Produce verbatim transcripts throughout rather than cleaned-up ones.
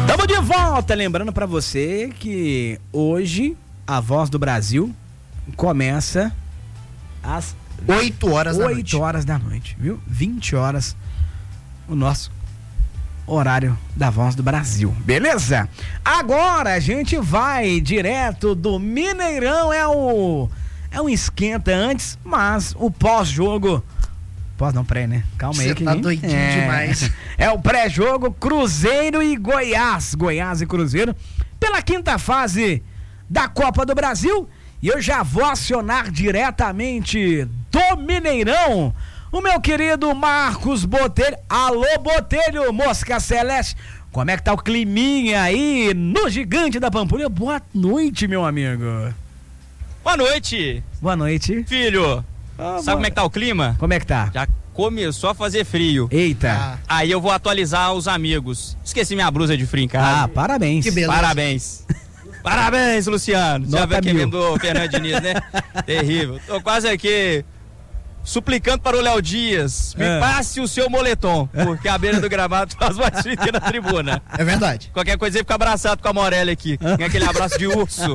Tamo de volta, lembrando pra você que hoje a Voz do Brasil começa às oito horas da noite. oito horas da noite, viu? vinte horas o nosso horário da Voz do Brasil, beleza? Agora a gente vai direto do Mineirão, é o é um esquenta antes, mas o pós-jogo, pós não pré, né? Calma aí. Você que tá nem... doidinho é... demais. É o pré-jogo Cruzeiro e Goiás, Goiás e Cruzeiro, pela quinta fase da Copa do Brasil, e eu já vou acionar diretamente do Mineirão o meu querido Marcos Botelho. Alô, Botelho, Mosca Celeste. Como é que tá o climinha aí no Gigante da Pampulha? Boa noite, meu amigo. Boa noite. Boa noite. Filho, ah, sabe boa... como é que tá o clima? Como é que tá? Já começou a fazer frio. Eita. Ah. Aí eu vou atualizar os amigos. Esqueci minha blusa de frio em casa. Ah, parabéns. Que beleza. Parabéns. Parabéns, Luciano. Nota Já vê quem mil. vendou o Fernando Diniz, né? Terrível. Tô quase aqui suplicando para o Léo Dias, me É. passe o seu moletom, porque a beira do gramado faz mais frio que na tribuna. É verdade. Qualquer coisa aí fica abraçado com a Morelli aqui. Tem aquele abraço de urso.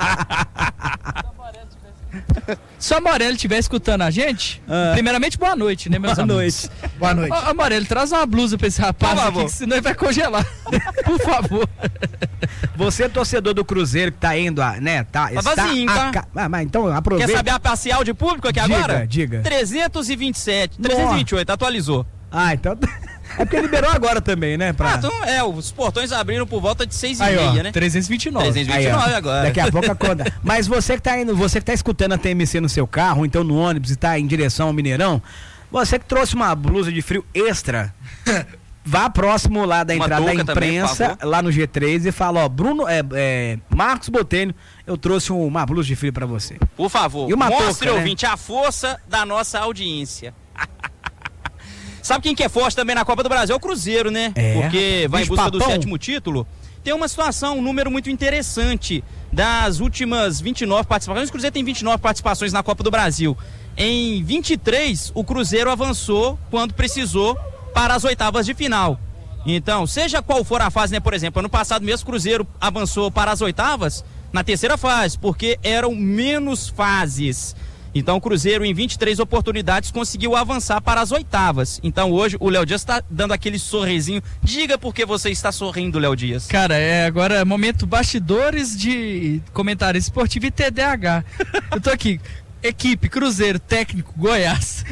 Se a Morelli estiver escutando a gente, Ah. primeiramente, boa noite, né, meus Boa amigos? noite. Boa noite. Ô, ô, Morelli, traz uma blusa pra esse rapaz Por aqui, favor. que senão ele vai congelar. Por favor. Você, torcedor do Cruzeiro que tá indo, a, né? Tá, Tá está vazio, a tá? ca- Ah, mas então aproveita. Quer saber a parcial de público aqui Diga, agora? diga. trezentos e vinte e sete, trezentos e vinte e oito, atualizou. Ah, então. É porque liberou agora também, né? Pra... Ah, então é, os portões abriram por volta de seis e Aí, ó, meia, né? trezentos e vinte e nove. trezentos e vinte e Aí, ó, nove agora. Daqui a pouco acorda. Mas você que tá indo, você que tá escutando a T M C no seu carro, ou então no ônibus e tá em direção ao Mineirão, você que trouxe uma blusa de frio extra, vá próximo lá da Uma entrada da touca também, por imprensa, favor. lá no G três, e fala, ó, Bruno, é, é, Marcos Botelho, eu trouxe uma blusa de frio pra você. Por favor, E uma mostre, touca, né? ouvinte, a força da nossa audiência. Sabe quem que é forte também na Copa do Brasil? É o Cruzeiro, né? É. Porque vai em Bicho busca do papão. sétimo título. Tem uma situação, um número muito interessante das últimas vinte e nove participações. O Cruzeiro tem vinte e nove participações na Copa do Brasil. Em vinte e três, o Cruzeiro avançou quando precisou para as oitavas de final. Então, seja qual for a fase, né? Por exemplo, ano passado mesmo o Cruzeiro avançou para as oitavas na terceira fase, porque eram menos fases. Então o Cruzeiro em vinte e três oportunidades conseguiu avançar para as oitavas. Então hoje o Léo Dias está dando aquele sorrisinho. Diga por que você está sorrindo, Léo Dias. Cara, é agora momento bastidores de comentário esportivo e T D A H. Eu tô aqui. Equipe, Cruzeiro, técnico, Goiás.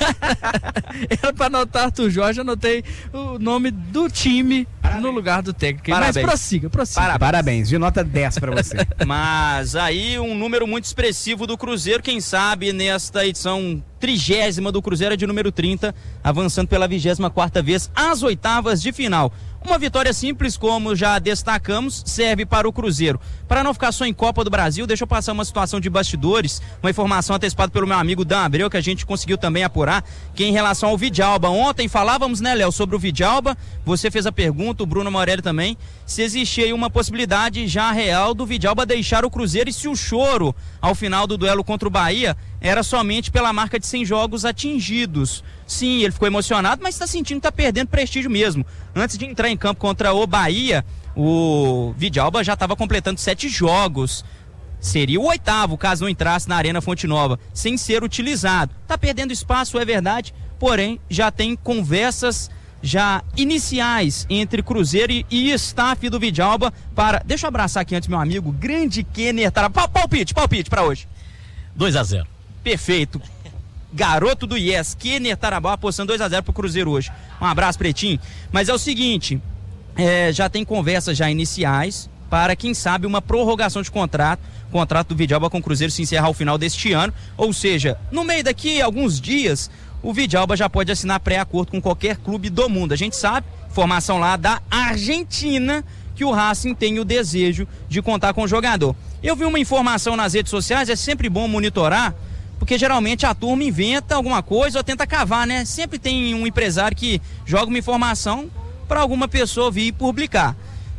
Era pra anotar Arthur Jorge, anotei o nome do time no lugar do técnico. Parabéns. Mas prossiga, prossiga. Parabéns. Parabéns, de nota dez pra você. Mas aí um número muito expressivo do Cruzeiro, quem sabe nesta edição trigésima do Cruzeiro é de número trinta, avançando pela vigésima quarta vez às oitavas de final. Uma vitória simples, como já destacamos, serve para o Cruzeiro. Para não ficar só em Copa do Brasil, deixa eu passar uma situação de bastidores, uma informação antecipada pelo meu amigo Dan Abreu, que a gente conseguiu também apurar, que em relação ao Vidalba. Ontem falávamos, né, Léo, sobre o Vidalba, você fez a pergunta, o Bruno Morelli também, se existia aí uma possibilidade já real do Vidalba deixar o Cruzeiro e se o choro ao final do duelo contra o Bahia era somente pela marca de cem jogos atingidos. Sim, ele ficou emocionado, mas está sentindo que está perdendo prestígio mesmo. Antes de entrar em campo contra o Bahia, o Vidalba já estava completando sete jogos. Seria o oitavo, caso não entrasse na Arena Fonte Nova, sem ser utilizado. Está perdendo espaço, é verdade, porém já tem conversas já iniciais entre Cruzeiro e, e staff do Vidalba para... Deixa eu abraçar aqui antes meu amigo, grande Kenner Tarabá. Palpite, palpite para hoje. dois a zero. Perfeito. Garoto do Yes, Kenner Tarabá apostando dois a zero pro Cruzeiro hoje. Um abraço, Pretinho. Mas é o seguinte, é, já tem conversas já iniciais para, quem sabe, uma prorrogação de contrato. O contrato do Vidalba com o Cruzeiro se encerra ao final deste ano. Ou seja, no meio daqui, alguns dias, o Vidalba já pode assinar pré-acordo com qualquer clube do mundo. A gente sabe, informação lá da Argentina, que o Racing tem o desejo de contar com o jogador. Eu vi uma informação nas redes sociais, é sempre bom monitorar, porque geralmente a turma inventa alguma coisa ou tenta cavar, né? Sempre tem um empresário que joga uma informação para alguma pessoa vir publicar.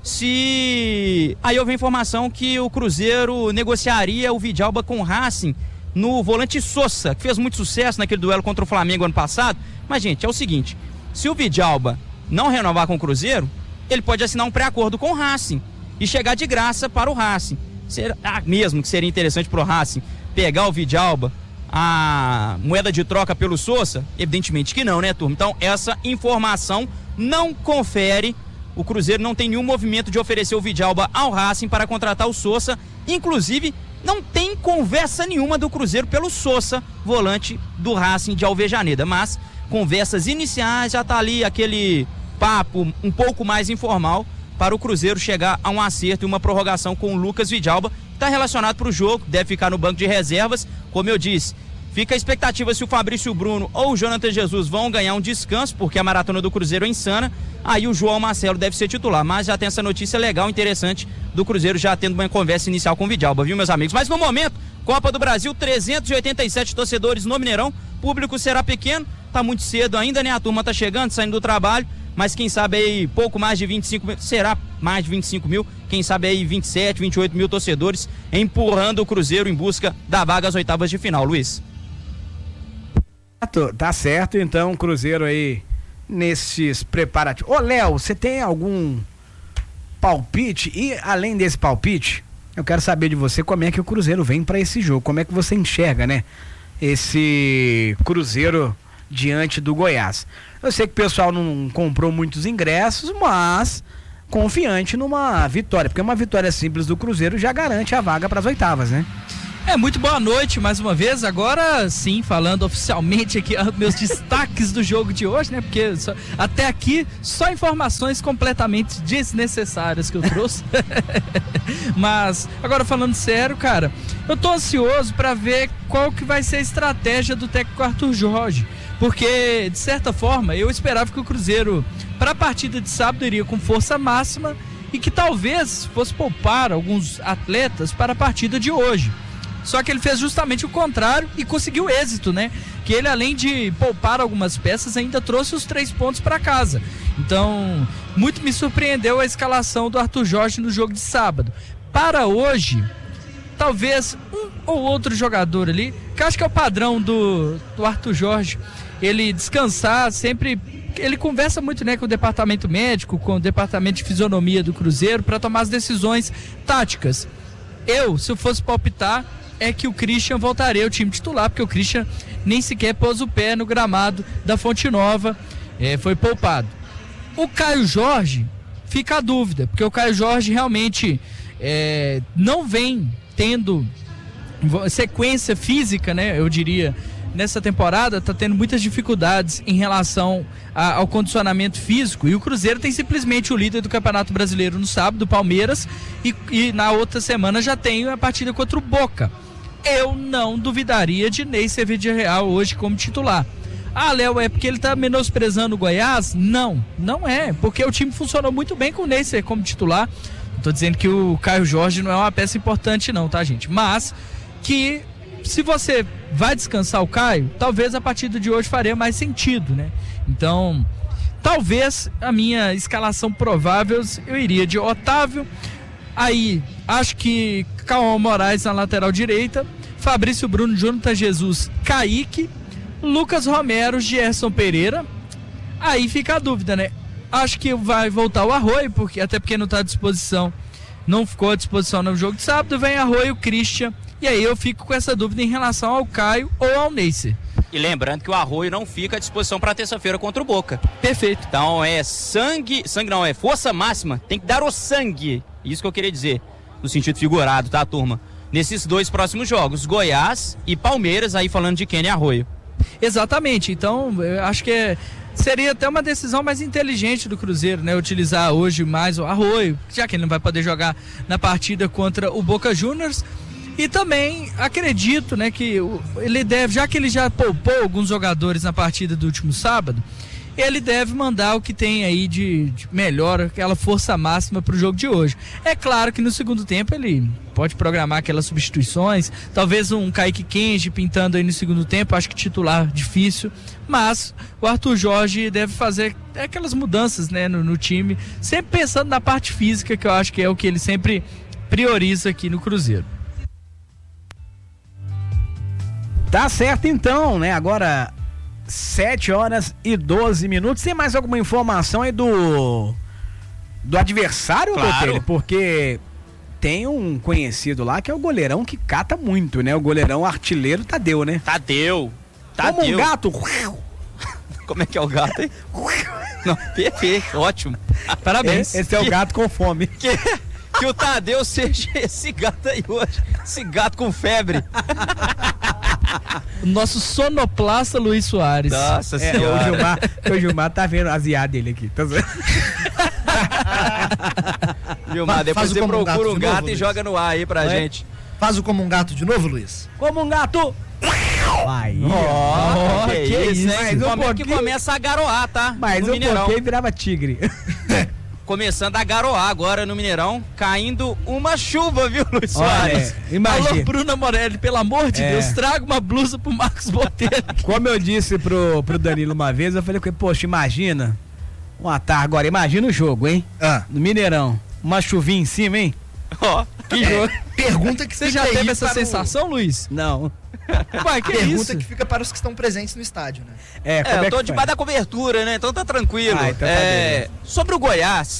Se... Aí eu vi informação que o Cruzeiro negociaria o Vidalba com o Racing no volante Sosa, que fez muito sucesso naquele duelo contra o Flamengo ano passado. Mas, gente, é o seguinte, se o Vidalba não renovar com o Cruzeiro, ele pode assinar um pré-acordo com o Racing e chegar de graça para o Racing. Será mesmo que seria interessante para o Racing pegar o Vidalba, a moeda de troca pelo Sousa? Evidentemente que não, né, turma? Então essa informação não confere. O Cruzeiro não tem nenhum movimento de oferecer o Vidalba ao Racing para contratar o Sousa. Inclusive, não tem conversa nenhuma do Cruzeiro pelo Sousa, volante do Racing de Alvejaneda. Mas conversas iniciais, já tá ali aquele papo um pouco mais informal para o Cruzeiro chegar a um acerto e uma prorrogação com o Lucas Vidalba. Está relacionado para o jogo, deve ficar no banco de reservas. Como eu disse, fica a expectativa se o Fabrício Bruno ou o Jonathan Jesus vão ganhar um descanso, porque a maratona do Cruzeiro é insana. Aí o João Marcelo deve ser titular, mas já tem essa notícia legal, interessante, do Cruzeiro já tendo uma conversa inicial com o Vidalba, viu, meus amigos? Mas no momento, Copa do Brasil, trezentos e oitenta e sete torcedores no Mineirão, público será pequeno, tá muito cedo ainda, né? A turma tá chegando, saindo do trabalho, mas quem sabe aí pouco mais de vinte e cinco mil, será mais de vinte e cinco mil, quem sabe aí vinte e sete, vinte e oito mil torcedores empurrando o Cruzeiro em busca da vaga às oitavas de final, Luiz. Tá certo, então, o Cruzeiro aí nesses preparativos. Ô, Léo, você tem algum palpite? E além desse palpite, eu quero saber de você como é que o Cruzeiro vem pra esse jogo, como é que você enxerga, né, esse Cruzeiro diante do Goiás. Eu sei que o pessoal não comprou muitos ingressos, mas confiante numa vitória, porque uma vitória simples do Cruzeiro já garante a vaga para as oitavas, né? É, muito boa noite mais uma vez. Agora sim, falando oficialmente aqui meus destaques do jogo de hoje, né? Porque só, até aqui só informações completamente desnecessárias que eu trouxe. Mas agora falando sério, cara, eu tô ansioso para ver qual que vai ser a estratégia do técnico Arthur Jorge, porque de certa forma eu esperava que o Cruzeiro para a partida de sábado iria com força máxima e que talvez fosse poupar alguns atletas para a partida de hoje. Só que ele fez justamente o contrário e conseguiu êxito, né? Que ele, além de poupar algumas peças, ainda trouxe os três pontos para casa. Então, muito me surpreendeu a escalação do Arthur Jorge no jogo de sábado. Para hoje, talvez um ou outro jogador ali, que eu acho que é o padrão do, do Arthur Jorge, ele descansar sempre. Ele conversa muito, né, com o departamento médico, com o departamento de fisionomia do Cruzeiro, para tomar as decisões táticas. Eu, se eu fosse palpitar, é que o Christian voltaria ao time titular, porque o Christian nem sequer pôs o pé no gramado da Fonte Nova, é, foi poupado. O Caio Jorge, fica a dúvida, porque o Caio Jorge realmente é, não vem tendo sequência física, né, eu diria, nessa temporada, está tendo muitas dificuldades em relação a, ao condicionamento físico, e o Cruzeiro tem simplesmente o líder do Campeonato Brasileiro no sábado, o Palmeiras, e, e na outra semana já tem a partida contra o Boca. Eu não duvidaria de Ney Villarreal hoje como titular. Ah, Léo, é porque ele está menosprezando o Goiás? Não, não é, porque o time funcionou muito bem com o Ney como titular. Não estou dizendo que o Caio Jorge não é uma peça importante não, tá, gente? Mas que se você vai descansar o Caio, talvez a partida de hoje faria mais sentido, né? Então, talvez a minha escalação provável, eu iria de Otávio, aí acho que Cauã Moraes na lateral direita, Fabrício Bruno, Jonathan Jesus, Kaique, Lucas Romero, Gerson Pereira. Aí fica a dúvida, né? Acho que vai voltar o Arroio, porque, até porque não está à disposição, não ficou à disposição no jogo de sábado, vem Arroio, Christian. E aí eu fico com essa dúvida em relação ao Caio ou ao Neycer. E lembrando que o Arroio não fica à disposição para terça-feira contra o Boca. Perfeito. Então é sangue, sangue não, é força máxima, tem que dar o sangue. Isso que eu queria dizer, no sentido figurado, tá, turma? Nesses dois próximos jogos, Goiás e Palmeiras, aí falando de Kenny Arroio. Exatamente, então eu acho que é, seria até uma decisão mais inteligente do Cruzeiro, né? Utilizar hoje mais o Arroio, já que ele não vai poder jogar na partida contra o Boca Juniors. E também acredito, né, que ele deve, já que ele já poupou alguns jogadores na partida do último sábado, ele deve mandar o que tem aí de, de melhor, aquela força máxima para o jogo de hoje. É claro que no segundo tempo ele pode programar aquelas substituições, talvez um Kaique Kenji pintando aí no segundo tempo, acho que titular difícil, mas o Arthur Jorge deve fazer aquelas mudanças, né, no, no time, sempre pensando na parte física, que eu acho que é o que ele sempre prioriza aqui no Cruzeiro. Tá certo então, né? Agora sete horas e doze minutos. Tem mais alguma informação aí do Do adversário, Claro. Botelho? Porque tem um conhecido lá que é o goleirão que cata muito, né? O goleirão artilheiro Tadeu, né? Tadeu. Como Tadeu. um gato. Como é que é o gato, hein? Não, perfeito, ótimo. Parabéns. Esse é o Que- gato com fome. Que, que o Tadeu seja esse gato aí hoje. Esse gato com febre. O nosso sonoplasta Luiz Soares. Nossa É, o senhora. Gilmar, o Gilmar tá vendo as I A dele aqui. Tá vendo? Gilmar, depois Faz o você como um procura gato um de gato novo, e Luiz. joga no ar aí pra É. gente. Faz o como um gato de novo, Luiz? Como um gato. Aí. Ó, Oh, que, que isso, isso, hein? mais um Como é que pouquinho. começa a garoar, tá? Mas no um Mineirão. pouquinho virava tigre. Começando a garoar agora no Mineirão, caindo uma chuva, viu, Luiz Soares? Olha, imagina. Alô, Bruna Morelli, pelo amor de É. Deus, traga uma blusa pro Marcos Botelho. Como eu disse pro, pro Danilo uma vez, eu falei com ele, poxa, imagina. Uma tarde agora, imagina o jogo, hein? Ah, No Mineirão. Uma chuvinha em cima, hein? Ó, Que jogo. pergunta que Você fica já teve aí essa para o- sensação, Luiz? Não. Ué, que Pergunta isso? que fica para os que estão presentes no estádio, né? É, é, como eu é tô que debaixo faz? da cobertura, né? Então tá tranquilo. Ah, então tá É, beleza. sobre o Goiás,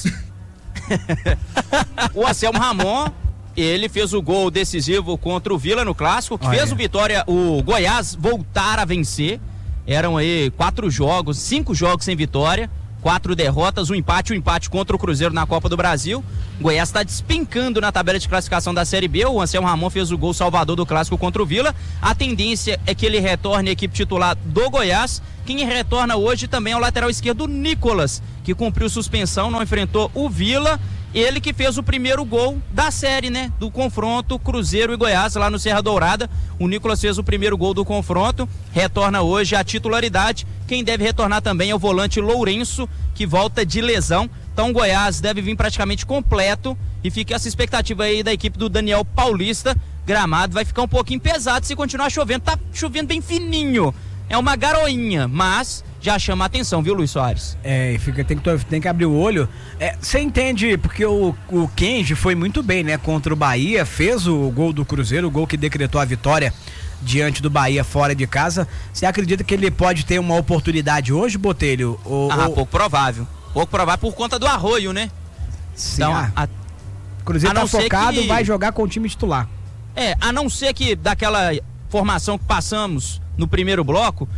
o Anselmo Ramon, ele fez o gol decisivo contra o Vila no Clássico, que Olha. fez o Vitória, o Goiás voltar a vencer. Eram aí quatro jogos, cinco jogos sem vitória, quatro derrotas, um empate, um empate contra o Cruzeiro na Copa do Brasil. O Goiás está despencando na tabela de classificação da Série B. O Anselmo Ramon fez o gol salvador do Clássico contra o Vila. A tendência é que ele retorne à equipe titular do Goiás. Quem retorna hoje também é o lateral esquerdo Nicolas, que cumpriu suspensão, não enfrentou o Vila. Ele que fez o primeiro gol da série, né? Do confronto Cruzeiro e Goiás lá no Serra Dourada. O Nicolas fez o primeiro gol do confronto, retorna hoje à titularidade. Quem deve retornar também é o volante Lourenço, que volta de lesão. Então o Goiás deve vir praticamente completo e fica essa expectativa aí da equipe do Daniel Paulista. Gramado vai ficar um pouquinho pesado se continuar chovendo. Tá chovendo bem fininho. É uma garoinha, mas já chama a atenção, viu, Luiz Soares? É, e fica, tem, que, tem que abrir o olho. Você entende, porque o, o Kenji foi muito bem, né? Contra o Bahia, fez o gol do Cruzeiro, o gol que decretou a vitória diante do Bahia fora de casa. Você acredita que ele pode ter uma oportunidade hoje, Botelho? Ou, Ah, ou... pouco provável. Pouco provável por conta do Arroio, né? Sim, Então, ah, a- o Cruzeiro a tá não ser focado, que- vai jogar com o time titular. É, a não ser que daquela formação que passamos no primeiro bloco,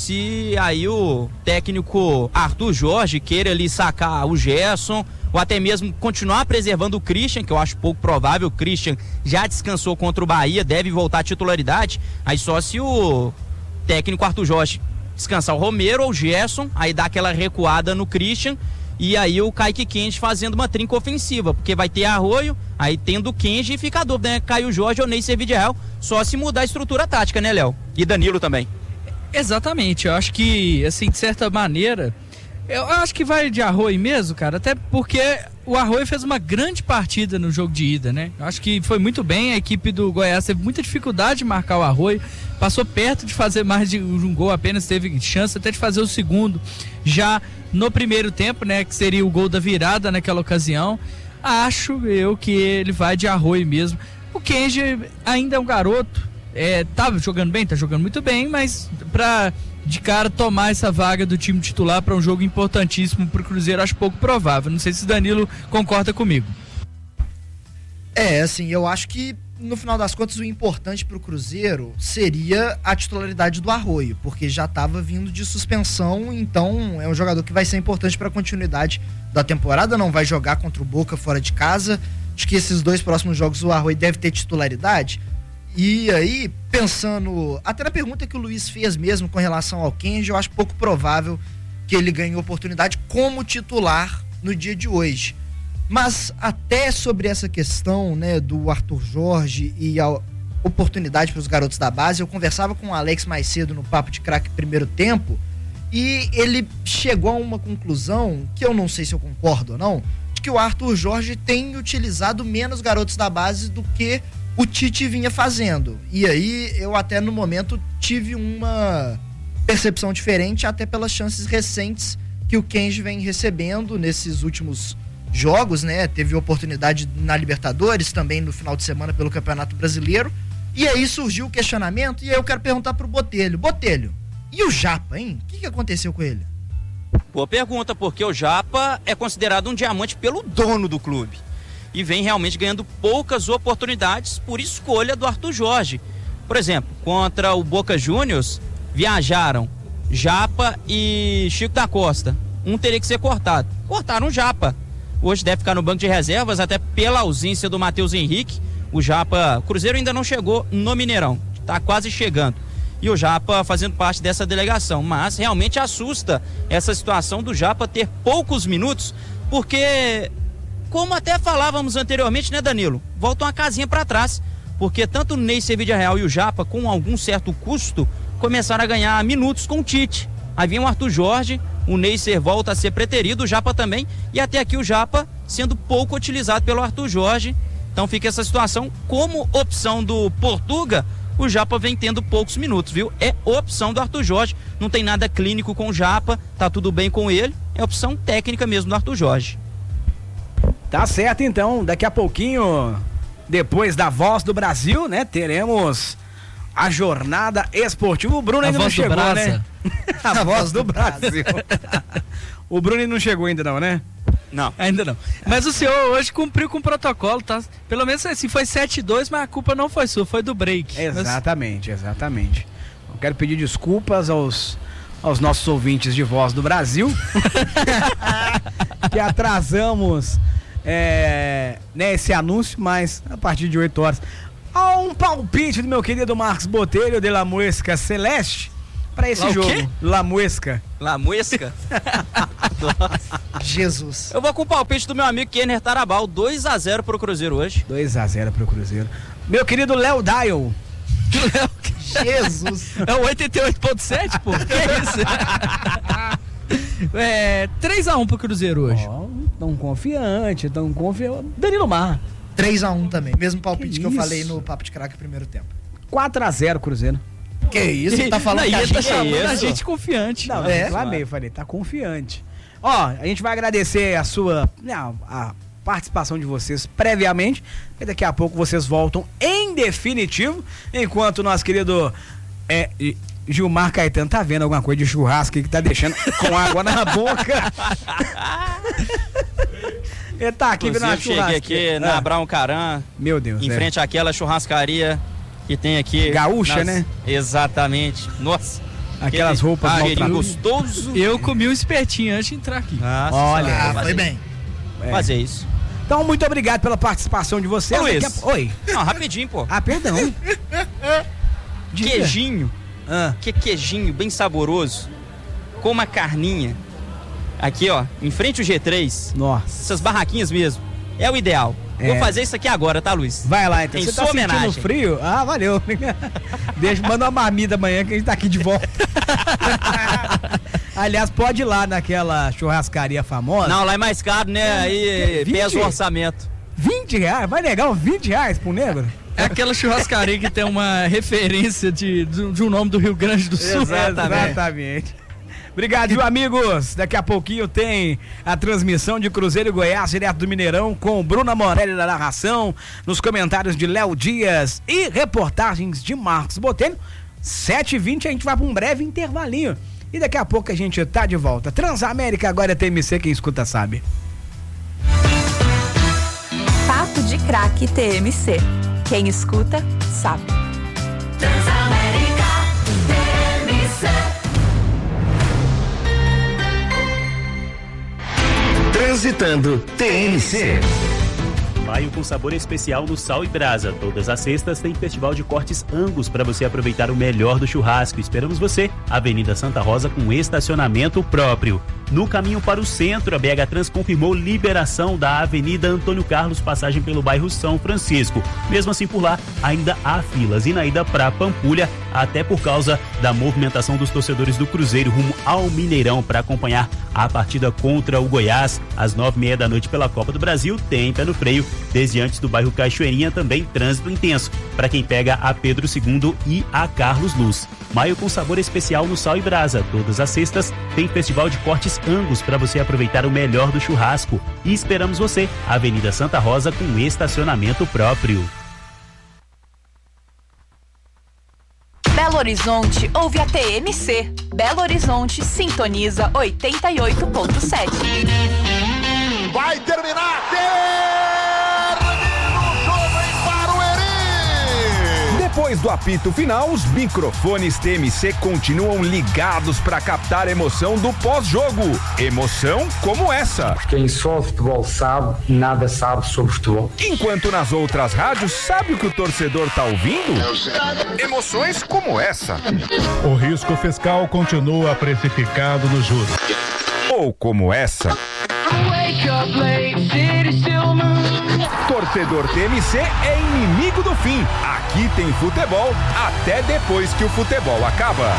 se aí o técnico Arthur Jorge queira ali sacar o Gerson, ou até mesmo continuar preservando o Christian, que eu acho pouco provável. O Christian já descansou contra o Bahia, deve voltar à titularidade. Aí só se o técnico Arthur Jorge descansar o Romero ou o Gerson, aí dá aquela recuada no Christian, e aí o Kaique Kenji fazendo uma trinca ofensiva, porque vai ter Arroio, aí tendo o Kenji e fica a dúvida, né? Caio Jorge ou Ney Servidel, só se mudar a estrutura tática, né, Léo? E Danilo também. Exatamente, eu acho que, assim, de certa maneira, eu acho que vai de Arroio mesmo, cara, até porque o Arroio fez uma grande partida no jogo de ida, né? Eu acho que foi muito bem, a equipe do Goiás teve muita dificuldade de marcar o Arroio, passou perto de fazer mais de um gol, apenas teve chance até de fazer o segundo, já no primeiro tempo, né, que seria o gol da virada naquela ocasião. Acho eu que ele vai de Arroio mesmo. O Kenji ainda é um garoto, é, tá jogando bem, tá jogando muito bem, mas pra de cara tomar essa vaga do time titular para um jogo importantíssimo pro Cruzeiro, acho pouco provável. Não sei se o Danilo concorda comigo. É, assim, eu acho que no final das contas o importante pro Cruzeiro seria a titularidade do Arroio, porque já estava vindo de suspensão, então é um jogador que vai ser importante para a continuidade da temporada, não vai jogar contra o Boca fora de casa. Acho que esses dois próximos jogos o Arroio deve ter titularidade. E aí, pensando até na pergunta que o Luiz fez mesmo com relação ao Kenji, eu acho pouco provável que ele ganhe oportunidade como titular no dia de hoje. Mas até sobre essa questão, né, do Arthur Jorge e a oportunidade para os garotos da base, eu conversava com o Alex mais cedo no Papo de Craque primeiro tempo, e ele chegou a uma conclusão, que eu não sei se eu concordo ou não, de que o Arthur Jorge tem utilizado menos garotos da base do que o Tite vinha fazendo. E aí eu até no momento tive uma percepção diferente, até pelas chances recentes que o Kenji vem recebendo nesses últimos jogos, né? Teve oportunidade na Libertadores, também no final de semana pelo Campeonato Brasileiro. E aí surgiu o questionamento, e aí eu quero perguntar pro Botelho. Botelho, e o Japa, hein? O que, que aconteceu com ele? Boa pergunta, porque o Japa é considerado um diamante pelo dono do clube. E vem realmente ganhando poucas oportunidades por escolha do Arthur Jorge. Por exemplo, contra o Boca Juniors, viajaram Japa e Chico da Costa. Um teria que ser cortado. Cortaram o Japa. Hoje deve ficar no banco de reservas, até pela ausência do Matheus Henrique. O Japa, o Cruzeiro ainda não chegou no Mineirão, está quase chegando. E o Japa fazendo parte dessa delegação. Mas realmente assusta essa situação do Japa ter poucos minutos, porque, como até falávamos anteriormente, né, Danilo? Volta uma casinha para trás, porque tanto o Neisser Vidiarreal e o Japa, com algum certo custo, começaram a ganhar minutos com o Tite. Aí vem o Arthur Jorge, o Neisser volta a ser preterido, o Japa também, e até aqui o Japa sendo pouco utilizado pelo Arthur Jorge. Então fica essa situação. Como opção do Portuga, o Japa vem tendo poucos minutos, viu? É opção do Arthur Jorge, não tem nada clínico com o Japa, tá tudo bem com ele, é opção técnica mesmo do Arthur Jorge. Tá certo, então, daqui a pouquinho, depois da Voz do Brasil, né, teremos a jornada esportiva. O Bruno A ainda não voz do chegou, Brasa. né? A Voz do Brasil. O Bruno ainda não chegou ainda não, né? Não. Ainda não. Mas o senhor hoje cumpriu com o protocolo, tá? Pelo menos assim, foi sete a dois, mas a culpa não foi sua, foi do break. Exatamente, exatamente. Eu quero pedir desculpas aos, aos nossos ouvintes de Voz do Brasil, que atrasamos é, né, esse anúncio, mas a partir de oito horas. Há um palpite do meu querido Marcos Botelho de La Muesca Celeste para esse Lá o jogo. quê? La Muesca. La Muesca? Jesus. Eu vou com o palpite do meu amigo Kenner Tarabal, dois a zero pro Cruzeiro hoje. dois a zero pro Cruzeiro. Meu querido Léo Dial. Jesus. É o oitenta e oito ponto sete, pô? Que isso? É, três a um pro Cruzeiro hoje. Oh, tão confiante, tão confiante. Danilo Mar. três a um também. Mesmo palpite Que que, eu isso? falei no Papo de Craque primeiro tempo. quatro a zero Cruzeiro. Que isso? Ele tá falando Não, que e a ele gente tá chamando é a isso? gente confiante. Não, É? eu reclamei, falei, tá confiante. Ó, a gente vai agradecer a sua, não, a participação de vocês previamente, e daqui a pouco vocês voltam em definitivo, enquanto o nosso querido é, Gilmar Caetano tá vendo alguma coisa de churrasco que tá deixando com água na boca. Ele tá aqui vendo a Inclusive, cheguei churrasqueira. aqui na Ah, Abraão Caran, meu Deus, em né? frente àquela churrascaria que tem aqui. Gaúcha, né? Exatamente. Nossa. Aquelas aquele roupas cheirinho maltratadas. gostoso. Eu comi um espetinho antes de entrar aqui. Nossa, Olha, Ah, fazer- foi bem. É. Fazer isso. Então, muito obrigado pela participação de vocês. Ô, Luiz. Daqui a- Oi. Não, rapidinho, pô. Ah, perdão. Diga. Queijinho. Ah, Que queijinho bem saboroso. Com uma carninha. Aqui, ó, em frente ao G três. nossa. Essas barraquinhas mesmo. É o ideal. É. Vou fazer isso aqui agora, tá, Luiz? Vai lá, então. Em Você tá sua sentindo homenagem. frio? Ah, valeu. Deixa, manda uma marmita amanhã que a gente tá aqui de volta. Aliás, pode ir lá naquela churrascaria famosa. Não, lá é mais caro, né? Aí vinte? pesa o orçamento. vinte reais? Vai negar uns vinte reais pro negro? É aquela churrascaria que tem uma referência de, de, de um nome do Rio Grande do Sul. Exatamente. Exatamente. Obrigado, viu, amigos? Daqui a pouquinho tem a transmissão de Cruzeiro e Goiás, direto do Mineirão, com Bruna Morelli da narração, nos comentários de Léo Dias e reportagens de Marcos Botelho. sete e vinte a gente vai para um breve intervalinho. E daqui a pouco a gente tá de volta. Transamérica agora é T M C, quem escuta sabe. Papo de Craque T M C. Quem escuta, sabe. Transamérica T M C. Transitando T M C. Maio com sabor especial no Sal e Brasa. Todas as sextas tem festival de cortes Angus para você aproveitar o melhor do churrasco. Esperamos você, Avenida Santa Rosa com estacionamento próprio. No caminho para o centro, a B H Trans confirmou liberação da Avenida Antônio Carlos, passagem pelo bairro São Francisco. Mesmo assim, por lá ainda há filas e na ida para Pampulha, até por causa da movimentação dos torcedores do Cruzeiro rumo ao Mineirão para acompanhar a partida contra o Goiás às nove e meia da noite pela Copa do Brasil. Tem pé no freio desde antes do bairro Cachoeirinha, também trânsito intenso para quem pega a Pedro segundo e a Carlos Luz. Maio com sabor especial no Sal e Brasa. Todas as sextas tem festival de cortes Angus para você aproveitar o melhor do churrasco. E esperamos você, Avenida Santa Rosa com estacionamento próprio. Belo Horizonte ouve a T M C. Belo Horizonte sintoniza oitenta e oito ponto sete. Vai terminar! Termina o jogo em Barueri! Depois do apito final, os microfones T M C continuam ligados para captar a emoção do pós-jogo. Emoção como essa. Quem só futebol sabe, nada sabe sobre futebol. Enquanto nas outras rádios, sabe o que o torcedor tá ouvindo? Emoções como essa. O risco fiscal continua precificado nos juros. Ou como essa. Torcedor T M C é inimigo do fim. Aqui tem futebol até depois que o futebol acaba.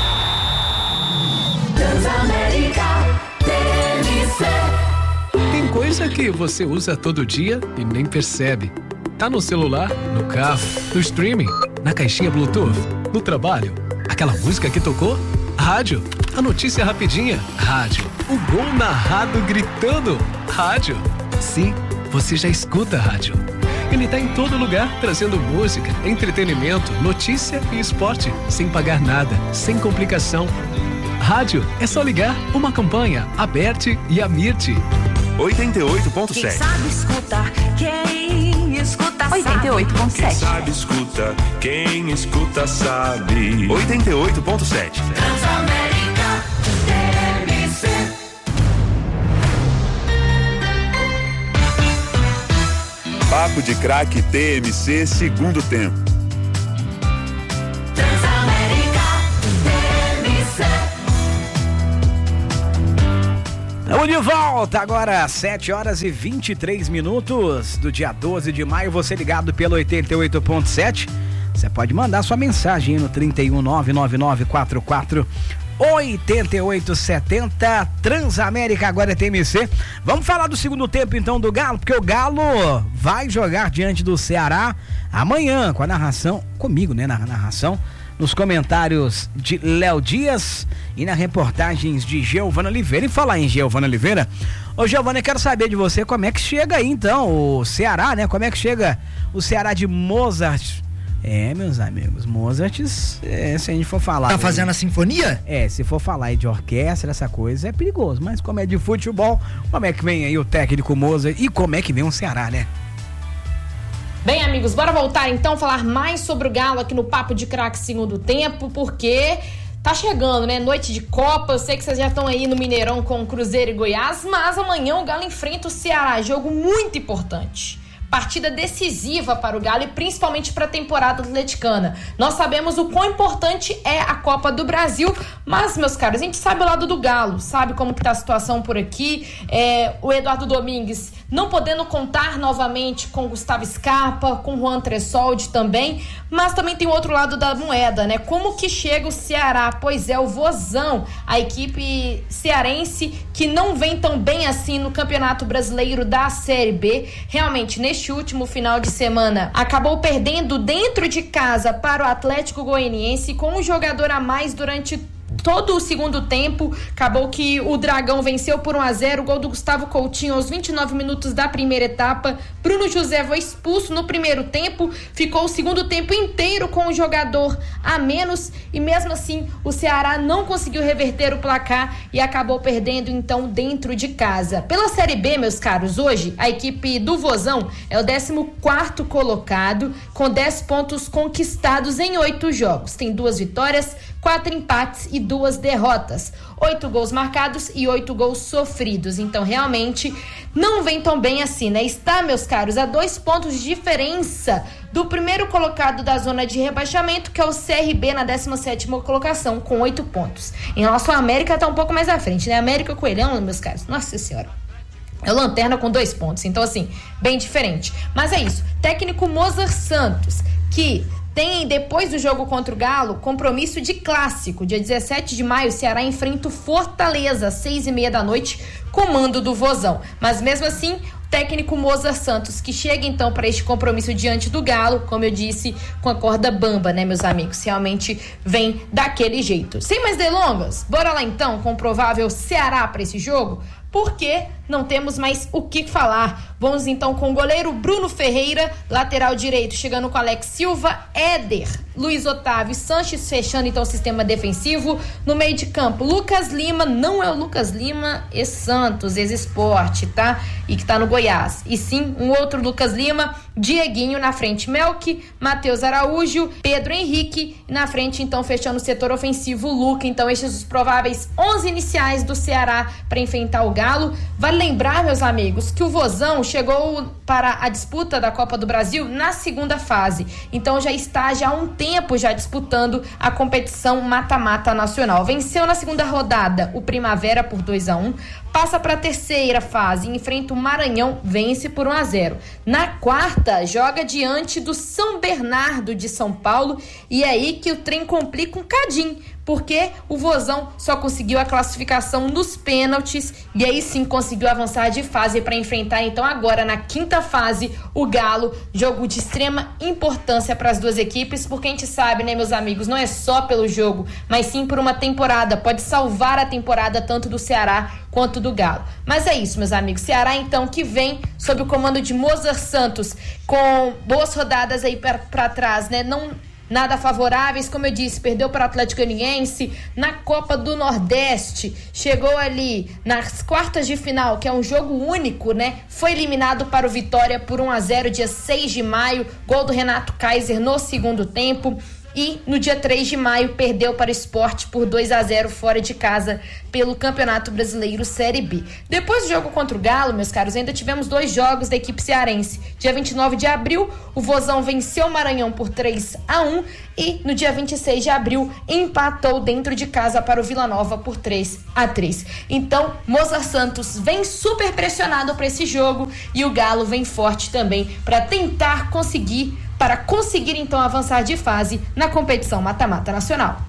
Transamérica T M C. Tem coisa que você usa todo dia e nem percebe. Tá no celular, no carro, no streaming, na caixinha Bluetooth, no trabalho. Aquela música que tocou? Rádio. A notícia rapidinha? Rádio. O gol narrado gritando? Rádio. Sim, você já escuta rádio. Ele tá em todo lugar, trazendo música, entretenimento, notícia e esporte, sem pagar nada, sem complicação. Rádio é só ligar, uma campanha, Aberte e Amirte. oitenta e oito ponto sete. Quem sabe escutar, quem escuta sabe. oitenta e oito ponto sete. Quem sabe escuta, quem escuta sabe. oitenta e oito ponto sete. Transamérica T M C. Papo de Craque T M C, segundo tempo. Transamérica T M C. Estamos de volta agora, sete horas e vinte e três minutos do dia doze de maio. Você ligado pelo oitenta e oito ponto sete. Você pode mandar sua mensagem no trinta e um, nove nove nove quatro quatro oitenta e oito setenta. Transamérica agora é T M C. Vamos falar do segundo tempo então do Galo, porque o Galo vai jogar diante do Ceará amanhã, com a narração, comigo, né, na narração, nos comentários de Léo Dias e nas reportagens de Giovana Oliveira. E falar em Giovana Oliveira, ô Giovana, eu quero saber de você como é que chega aí então o Ceará, né? Como é que chega o Ceará de Mozart? É, meus amigos, Mozart, é, se a gente for falar... Tá fazendo aí, a sinfonia? É, se for falar aí de orquestra, essa coisa é perigoso, mas como é de futebol, como é que vem aí o técnico Mozart e como é que vem o Ceará, né? Bem, amigos, bora voltar então, falar mais sobre o Galo aqui no Papo de Craque segundo tempo, porque tá chegando, né? Noite de Copa, eu sei que vocês já estão aí no Mineirão com Cruzeiro e Goiás, mas amanhã o Galo enfrenta o Ceará, jogo muito importante. Partida decisiva para o Galo e principalmente para a temporada atleticana. Nós sabemos o quão importante é a Copa do Brasil, mas, meus caros, a gente sabe o lado do Galo, sabe como que tá a situação por aqui. É, o Eduardo Domingues não podendo contar novamente com Gustavo Scarpa, com Juan Tressoldi também, mas também tem o outro lado da moeda, né? Como que chega o Ceará? Pois é, o Vozão, a equipe cearense que não vem tão bem assim no Campeonato Brasileiro da Série B. Realmente, neste último final de semana, acabou perdendo dentro de casa para o Atlético Goianiense com um jogador a mais durante todo o segundo tempo. Acabou que o Dragão venceu por um a zero, o gol do Gustavo Coutinho aos vinte e nove minutos da primeira etapa. Bruno José foi expulso no primeiro tempo, ficou o segundo tempo inteiro com o jogador a menos e mesmo assim o Ceará não conseguiu reverter o placar e acabou perdendo então dentro de casa. Pela Série B, meus caros, hoje a equipe do Vozão é o décimo quarto colocado com dez pontos conquistados em oito jogos. Tem duas vitórias, quatro empates e duas derrotas, oito gols marcados e oito gols sofridos. Então realmente não vem tão bem assim, né? Está, meus caros, a dois pontos de diferença do primeiro colocado da zona de rebaixamento, que é o C R B, na décima sétima colocação com oito pontos. Em relação à América, tá um pouco mais à frente, né? América Coelhão, meus caros, nossa senhora, é o Lanterna com dois pontos, então assim, bem diferente. Mas é isso, técnico Mozart Santos, que tem, depois do jogo contra o Galo, compromisso de clássico. Dia dezessete de maio, o Ceará enfrenta o Fortaleza, às seis e meia da noite, comando do Vozão. Mas mesmo assim, o técnico Mozart Santos, que chega então para este compromisso diante do Galo, como eu disse, com a corda bamba, né, meus amigos? Realmente vem daquele jeito. Sem mais delongas, bora lá então com o provável Ceará para esse jogo? Porque não temos mais o que falar. Vamos então com o goleiro Bruno Ferreira, lateral direito, chegando com Alex Silva, Éder, Luiz Otávio e Sanches, fechando então o sistema defensivo. No meio de campo, Lucas Lima, não é o Lucas Lima ex-Santos, ex-Esporte, tá? E que tá no Goiás. E sim, um outro Lucas Lima, Dieguinho na frente, Melk, Matheus Araújo, Pedro Henrique, na frente então fechando o setor ofensivo, Luca. Então estes os prováveis onze iniciais do Ceará para enfrentar o Galo. Vale lembrar, meus amigos, que o Vozão chegou para a disputa da Copa do Brasil na segunda fase, então já está já há um tempo já disputando a competição mata-mata nacional. Venceu na segunda rodada o Primavera por dois a um, passa para a terceira fase, enfrenta o Maranhão, vence por um a zero. Na quarta, joga diante do São Bernardo de São Paulo, e é aí que o trem complica um cadinho, porque o Vozão só conseguiu a classificação nos pênaltis, e aí sim conseguiu avançar de fase para enfrentar então agora na quinta fase o Galo, jogo de extrema importância para as duas equipes, porque a gente sabe, né, meus amigos, não é só pelo jogo, mas sim por uma temporada, pode salvar a temporada tanto do Ceará quanto do Galo. Mas é isso, meus amigos, Ceará então que vem sob o comando de Mozart Santos, com boas rodadas aí para trás, né, não nada favoráveis, como eu disse, perdeu para o Atlético Goianiense na Copa do Nordeste, chegou ali nas quartas de final, que é um jogo único, né? Foi eliminado para o Vitória por um a zero, dia seis de maio, gol do Renato Kaiser no segundo tempo. E no dia três de maio perdeu para o Sport por dois a zero fora de casa pelo Campeonato Brasileiro Série B. Depois do jogo contra o Galo, meus caros, ainda tivemos dois jogos da equipe cearense. Dia vinte e nove de abril, o Vozão venceu o Maranhão por três a um e no dia vinte e seis de abril empatou dentro de casa para o Vila Nova por três a três. Então, Mozart Santos vem super pressionado para esse jogo e o Galo vem forte também para tentar conseguir para conseguir então avançar de fase na competição mata-mata nacional.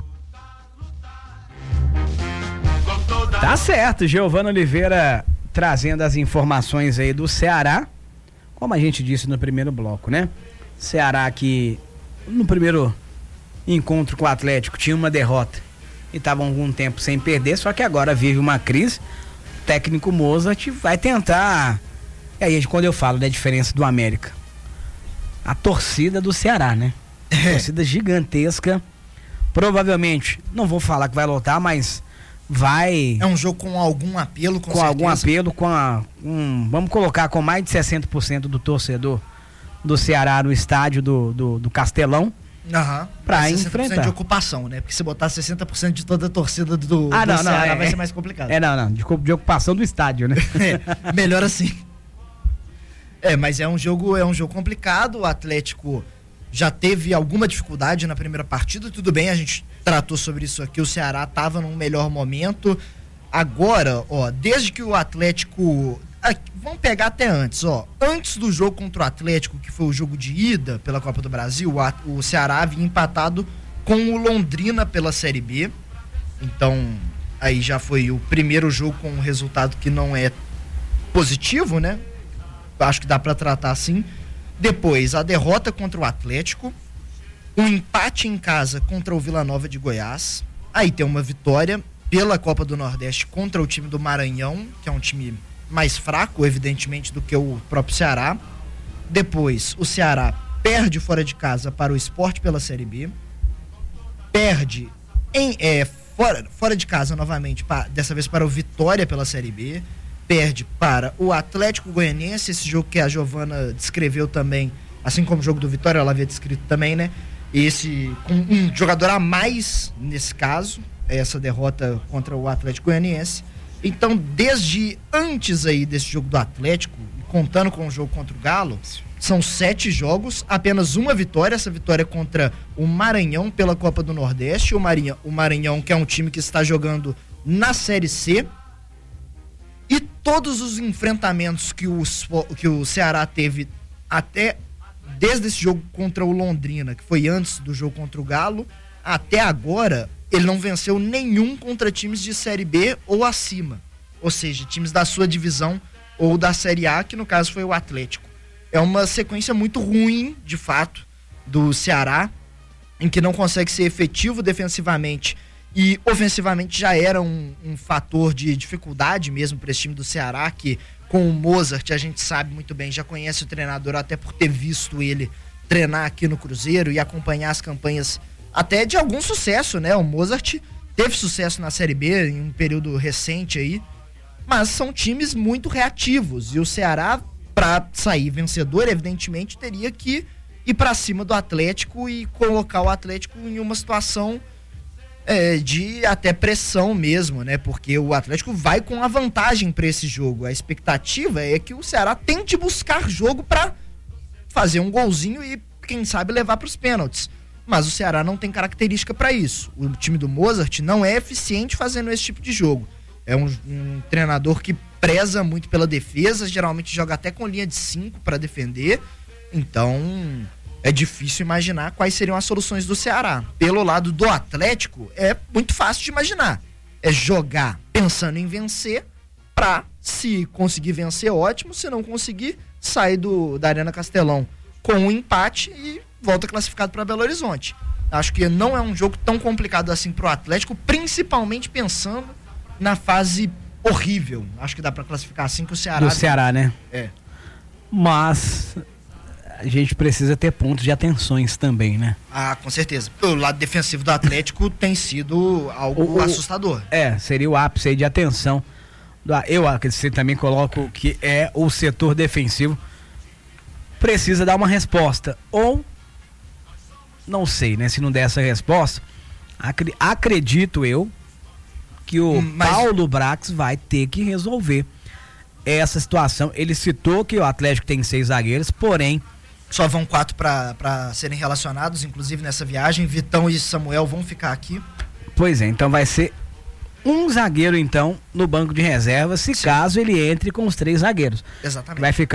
Tá certo, Giovana Oliveira trazendo as informações aí do Ceará, como a gente disse no primeiro bloco, né? Ceará que no primeiro encontro com o Atlético tinha uma derrota e estava algum tempo sem perder, só que agora vive uma crise. O técnico Mozart vai tentar, e aí quando eu falo da diferença do América, a torcida do Ceará, né? É. Torcida gigantesca. Provavelmente, não vou falar que vai lotar, mas vai... É um jogo com algum apelo, com, com certeza. algum apelo, com a, um, vamos colocar com mais de sessenta por cento do torcedor do Ceará no estádio do, do, do Castelão. Aham. Pra sessenta por cento enfrentar. de ocupação, né? Porque se botar sessenta por cento de toda a torcida do, ah, do não, Ceará não, é, vai ser mais complicado. É, não, não. De, de ocupação do estádio, né? É, melhor assim. É, mas é um jogo, é um jogo complicado. O Atlético já teve alguma dificuldade na primeira partida. Tudo bem, a gente tratou sobre isso aqui. O Ceará estava num melhor momento. Agora, ó, desde que o Atlético... Aqui, vamos pegar até antes, ó. Antes do jogo contra o Atlético, que foi o jogo de ida pela Copa do Brasil, o, o Ceará havia empatado com o Londrina pela Série B. Então, aí já foi o primeiro jogo com um resultado que não é positivo, né? Acho que dá pra tratar assim. Depois, a derrota contra o Atlético, um empate em casa contra o Vila Nova de Goiás, aí tem uma vitória pela Copa do Nordeste contra o time do Maranhão, que é um time mais fraco, evidentemente, do que o próprio Ceará. Depois, o Ceará perde fora de casa para o Sport pela Série B, perde em, é, fora, fora de casa novamente, pra, dessa vez para o Vitória pela Série B, perde para o Atlético Goianiense, esse jogo que a Giovana descreveu também, assim como o jogo do Vitória, ela havia descrito também, né? Esse, com um jogador a mais nesse caso, essa derrota contra o Atlético Goianiense. Então, desde antes aí desse jogo do Atlético, contando com o jogo contra o Galo, são sete jogos, apenas uma vitória, essa vitória contra o Maranhão pela Copa do Nordeste, o Maranhão, o Maranhão que é um time que está jogando na Série C. E todos os enfrentamentos que o, que o Ceará teve até, desde esse jogo contra o Londrina, que foi antes do jogo contra o Galo, até agora, ele não venceu nenhum contra times de Série B ou acima. Ou seja, times da sua divisão ou da Série A, que no caso foi o Atlético. É uma sequência muito ruim, de fato, do Ceará, em que não consegue ser efetivo defensivamente E ofensivamente já era um, um fator de dificuldade mesmo para esse time do Ceará, que com o Mozart a gente sabe muito bem, já conhece o treinador até por ter visto ele treinar aqui no Cruzeiro e acompanhar as campanhas até de algum sucesso, né? O Mozart teve sucesso na Série B em um período recente aí, mas são times muito reativos e o Ceará, para sair vencedor, evidentemente teria que ir para cima do Atlético e colocar o Atlético em uma situação é, de até pressão mesmo, né? Porque o Atlético vai com a vantagem para esse jogo. A expectativa é que o Ceará tente buscar jogo para fazer um golzinho e, quem sabe, levar para os pênaltis. Mas o Ceará não tem característica para isso. O time do Mozart não é eficiente fazendo esse tipo de jogo. É um, um treinador que preza muito pela defesa, geralmente joga até com linha de cinco para defender. Então, é difícil imaginar quais seriam as soluções do Ceará. Pelo lado do Atlético, é muito fácil de imaginar. É jogar pensando em vencer para, se conseguir vencer, ótimo. Se não conseguir, sair do, da Arena Castelão com um empate e volta classificado para Belo Horizonte. Acho que não é um jogo tão complicado assim pro Atlético, principalmente pensando na fase horrível. Acho que dá para classificar assim que o Ceará... Do Ceará, né? É. Mas a gente precisa ter pontos de atenções também, né? Ah, com certeza. O lado defensivo do Atlético tem sido algo o, o, assustador. É, seria o ápice aí de atenção. Eu acredito, também coloco que é o setor defensivo. Precisa dar uma resposta. Ou, não sei, né? Se não der essa resposta, acri- acredito eu que o Mas... Paulo Brax vai ter que resolver essa situação. Ele citou que o Atlético tem seis zagueiros, porém só vão quatro para serem relacionados, inclusive nessa viagem. Vitão e Samuel vão ficar aqui. Pois é, então vai ser um zagueiro então no banco de reservas, se Sim. caso ele entre com os três zagueiros. Exatamente. Vai ficar